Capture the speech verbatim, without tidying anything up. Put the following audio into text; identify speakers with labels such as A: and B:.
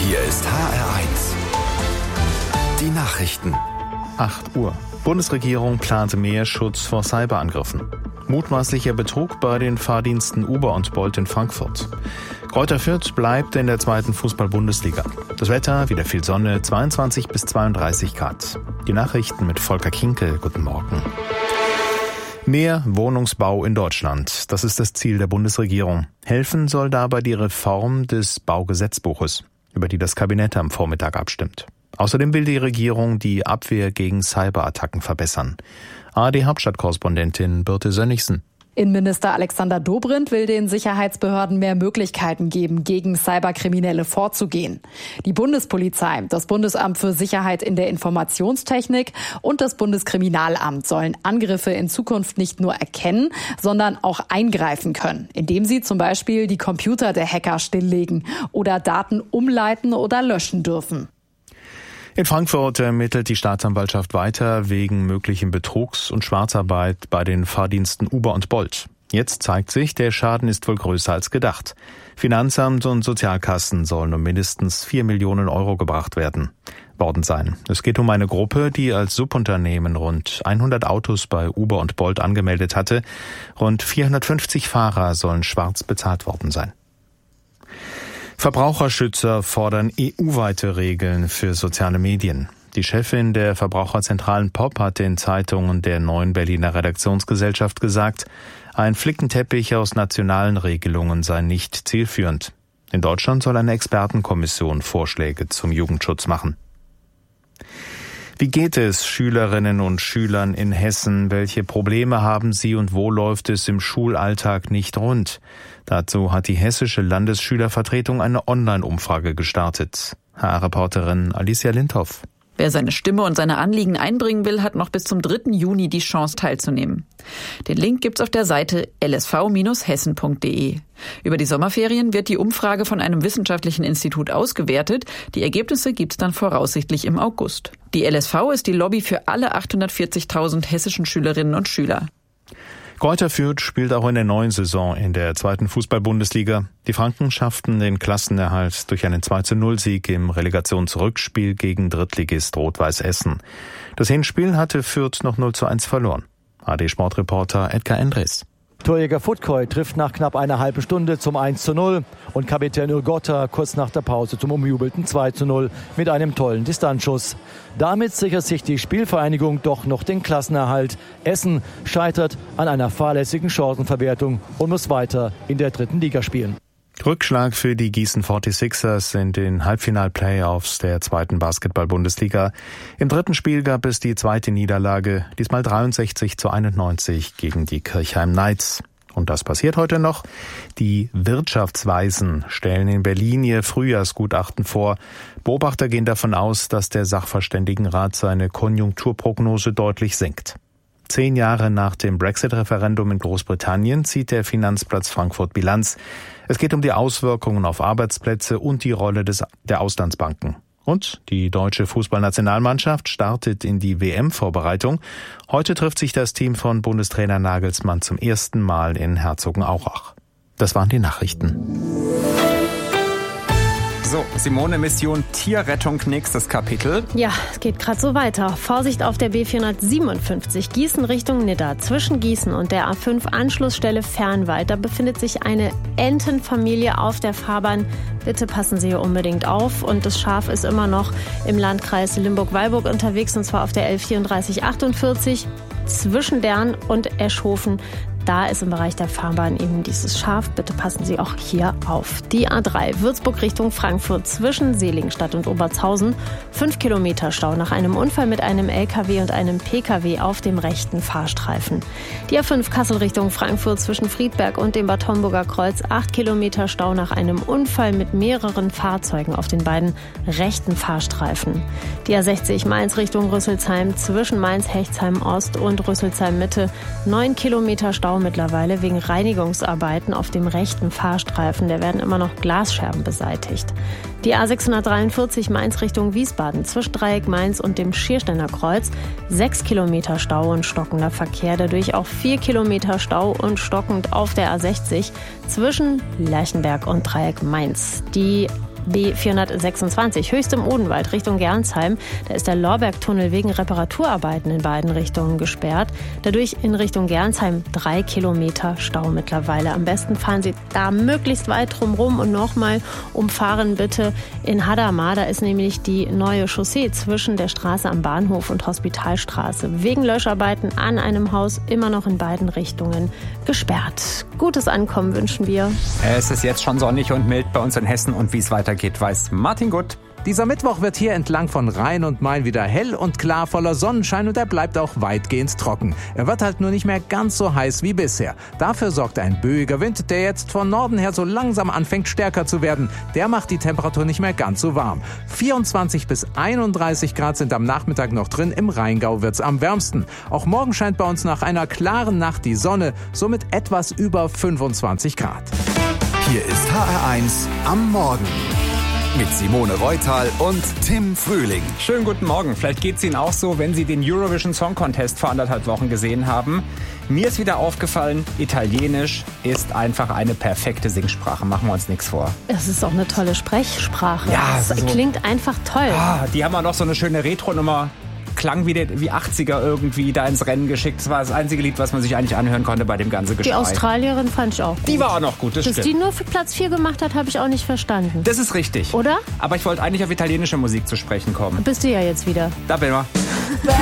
A: Hier ist H R eins. Die Nachrichten.
B: acht Uhr. Bundesregierung plant mehr Schutz vor Cyberangriffen. Mutmaßlicher Betrug bei den Fahrdiensten Uber und Bolt in Frankfurt. Greuther Fürth bleibt in der zweiten Fußball-Bundesliga. Das Wetter, wieder viel Sonne, zweiundzwanzig bis zweiunddreißig Grad. Die Nachrichten mit Volker Kinkel. Guten Morgen. Mehr Wohnungsbau in Deutschland. Das ist das Ziel der Bundesregierung. Helfen soll dabei die Reform des Baugesetzbuches, über die das Kabinett am Vormittag abstimmt. Außerdem will die Regierung die Abwehr gegen Cyberattacken verbessern. A R D-Hauptstadtkorrespondentin Birte Sönnigsen.
C: Innenminister Alexander Dobrindt will den Sicherheitsbehörden mehr Möglichkeiten geben, gegen Cyberkriminelle vorzugehen. Die Bundespolizei, das Bundesamt für Sicherheit in der Informationstechnik und das Bundeskriminalamt sollen Angriffe in Zukunft nicht nur erkennen, sondern auch eingreifen können, indem sie zum Beispiel die Computer der Hacker stilllegen oder Daten umleiten oder löschen dürfen.
B: In Frankfurt ermittelt die Staatsanwaltschaft weiter wegen möglichen Betrugs und Schwarzarbeit bei den Fahrdiensten Uber und Bolt. Jetzt zeigt sich, der Schaden ist wohl größer als gedacht. Finanzamt und Sozialkassen sollen um mindestens vier Millionen Euro gebracht werden worden sein. Es geht um eine Gruppe, die als Subunternehmen rund hundert Autos bei Uber und Bolt angemeldet hatte. Rund vierhundertfünfzig Fahrer sollen schwarz bezahlt worden sein. Verbraucherschützer fordern E U-weite Regeln für soziale Medien. Die Chefin der Verbraucherzentralen P O P hat den Zeitungen der Neuen Berliner Redaktionsgesellschaft gesagt, ein Flickenteppich aus nationalen Regelungen sei nicht zielführend. In Deutschland soll eine Expertenkommission Vorschläge zum Jugendschutz machen. Wie geht es Schülerinnen und Schülern in Hessen? Welche Probleme haben sie und wo läuft es im Schulalltag nicht rund? Dazu hat die hessische Landesschülervertretung eine Online-Umfrage gestartet. H R-Reporterin Alicia Lindhoff.
D: Wer seine Stimme und seine Anliegen einbringen will, hat noch bis zum dritten Juni die Chance teilzunehmen. Den Link gibt's auf der Seite l s v Bindestrich hessen punkt d e. Über die Sommerferien wird die Umfrage von einem wissenschaftlichen Institut ausgewertet. Die Ergebnisse gibt's dann voraussichtlich im August. Die L S V ist die Lobby für alle achthundertvierzigtausend hessischen Schülerinnen und Schüler.
B: Greuther Fürth spielt auch in der neuen Saison in der zweiten Fußball-Bundesliga. Die Franken schafften den Klassenerhalt durch einen zwei zu null Sieg im Relegationsrückspiel gegen Drittligist Rot-Weiß Essen. Das Hinspiel hatte Fürth noch null zu eins verloren. A R D-Sportreporter Edgar Endres.
E: Torjäger Futkoy trifft nach knapp einer halben Stunde zum eins zu null und Kapitän Urgotta kurz nach der Pause zum umjubelten zwei zu null mit einem tollen Distanzschuss. Damit sichert sich die Spielvereinigung doch noch den Klassenerhalt. Essen scheitert an einer fahrlässigen Chancenverwertung und muss weiter in der dritten Liga spielen.
B: Rückschlag für die Gießen forty-sixers in den Halbfinal-Playoffs der zweiten Basketball-Bundesliga. Im dritten Spiel gab es die zweite Niederlage, diesmal dreiundsechzig zu einundneunzig gegen die Kirchheim Knights. Und das passiert heute noch. Die Wirtschaftsweisen stellen in Berlin ihr Frühjahrsgutachten vor. Beobachter gehen davon aus, dass der Sachverständigenrat seine Konjunkturprognose deutlich senkt. Zehn Jahre nach dem Brexit-Referendum in Großbritannien zieht der Finanzplatz Frankfurt Bilanz. Es geht um die Auswirkungen auf Arbeitsplätze und die Rolle des, der Auslandsbanken. Und die deutsche Fußballnationalmannschaft startet in die W M-Vorbereitung. Heute trifft sich das Team von Bundestrainer Nagelsmann zum ersten Mal in Herzogenaurach. Das waren die Nachrichten.
F: So, Simone, Mission Tierrettung, nächstes Kapitel.
G: Ja, es geht gerade so weiter. Vorsicht auf der B vierhundertsiebenundfünfzig, Gießen Richtung Nidda. Zwischen Gießen und der A fünf Anschlussstelle Fernwald, da befindet sich eine Entenfamilie auf der Fahrbahn. Bitte passen Sie hier unbedingt auf. Und das Schaf ist immer noch im Landkreis Limburg-Weilburg unterwegs, und zwar auf der L vierunddreißig achtundvierzig zwischen Dern und Eschhofen. Da ist im Bereich der Fahrbahn eben dieses Schaf. Bitte passen Sie auch hier auf. Die A drei, Würzburg Richtung Frankfurt zwischen Seligenstadt und Obertshausen. Fünf Kilometer Stau nach einem Unfall mit einem L K W und einem P K W auf dem rechten Fahrstreifen. Die A fünf, Kassel Richtung Frankfurt zwischen Friedberg und dem Bad Homburger Kreuz. Acht Kilometer Stau nach einem Unfall mit mehreren Fahrzeugen auf den beiden rechten Fahrstreifen. Die A sechzig, Mainz Richtung Rüsselsheim zwischen Mainz-Hechtsheim Ost und Rüsselsheim Mitte. Neun Kilometer Stau mittlerweile wegen Reinigungsarbeiten auf dem rechten Fahrstreifen. Da werden immer noch Glasscherben beseitigt. Die A sechshundertdreiundvierzig Mainz Richtung Wiesbaden zwischen Dreieck Mainz und dem Schiersteiner Kreuz. Sechs Kilometer Stau und stockender Verkehr. Dadurch auch vier Kilometer Stau und stockend auf der A sechzig zwischen Lerchenberg und Dreieck Mainz. Die B vierhundertsechsundzwanzig Höchst im Odenwald Richtung Gernsheim. Da ist der Lorbergtunnel wegen Reparaturarbeiten in beiden Richtungen gesperrt. Dadurch in Richtung Gernsheim drei Kilometer Stau mittlerweile. Am besten fahren Sie da möglichst weit drumherum und nochmal umfahren bitte in Hadamar. Da ist nämlich die neue Chaussee zwischen der Straße am Bahnhof und Hospitalstraße wegen Löscharbeiten an einem Haus immer noch in beiden Richtungen gesperrt. Gutes Ankommen wünschen wir.
F: Es ist jetzt schon sonnig und mild bei uns in Hessen und wie es weitergeht, weiß Martin Gutt.
H: Dieser Mittwoch wird hier entlang von Rhein und Main wieder hell und klar, voller Sonnenschein und er bleibt auch weitgehend trocken. Er wird halt nur nicht mehr ganz so heiß wie bisher. Dafür sorgt ein böiger Wind, der jetzt von Norden her so langsam anfängt stärker zu werden. Der macht die Temperatur nicht mehr ganz so warm. vierundzwanzig bis einunddreißig Grad sind am Nachmittag noch drin, im Rheingau wird's am wärmsten. Auch morgen scheint bei uns nach einer klaren Nacht die Sonne, somit etwas über fünfundzwanzig Grad.
A: Hier ist H R eins am Morgen. Mit Simone Reutal und Tim Frühling.
F: Schönen guten Morgen. Vielleicht geht es Ihnen auch so, wenn Sie den Eurovision Song Contest vor anderthalb Wochen gesehen haben. Mir ist wieder aufgefallen, Italienisch ist einfach eine perfekte Singsprache. Machen wir uns nichts vor.
G: Es ist auch eine tolle Sprechsprache.
F: Ja,
G: es
F: so
G: klingt einfach toll.
F: Ah, die haben auch noch so eine schöne Retro-Nummer. Klang wie, die, wie achtziger irgendwie da ins Rennen geschickt. Das war das einzige Lied, was man sich eigentlich anhören konnte bei dem ganzen Geschrei.
G: Die Australierin fand ich auch gut.
F: Die war auch noch gut, das
G: Dass
F: stimmt.
G: die nur für Platz vier gemacht hat, habe ich auch nicht verstanden.
F: Das ist richtig.
G: Oder?
F: Aber ich wollte eigentlich auf italienische Musik zu sprechen kommen.
G: Bist du ja jetzt wieder.
F: Da bin ich.